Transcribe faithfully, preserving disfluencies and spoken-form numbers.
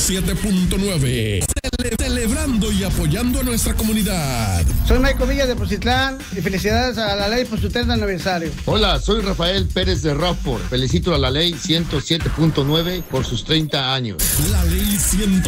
siete punto nueve. Cele- celebrando y apoyando a nuestra comunidad. Soy Michael Villa de Poncitlán y felicidades a la ley por su treinta aniversario. Hola, soy Rafael Pérez de Rockford. Felicito a la ley ciento siete punto nueve por sus treinta años. La ley ciento